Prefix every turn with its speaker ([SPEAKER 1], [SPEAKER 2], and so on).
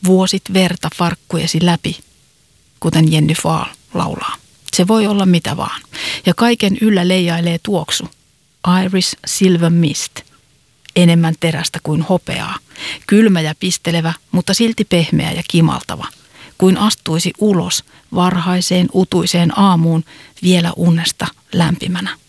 [SPEAKER 1] Vuosit verta farkkujesi läpi, kuten Jenny Fahl laulaa. Se voi olla mitä vaan. Ja kaiken yllä leijailee tuoksu. Iris Silver Mist. Enemmän terästä kuin hopeaa. Kylmä ja pistelevä, mutta silti pehmeä ja kimaltava. Kuin astuisi ulos varhaiseen utuiseen aamuun vielä unesta lämpimänä.